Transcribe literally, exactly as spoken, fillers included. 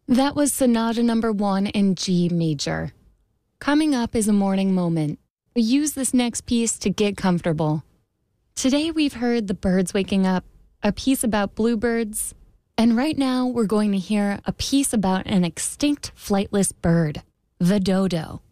That was Sonata number one in G major. Coming up is a morning moment. We use this next piece to get comfortable. Today we've heard the birds waking up, a piece about bluebirds, and right now we're going to hear a piece about an extinct flightless bird, the dodo.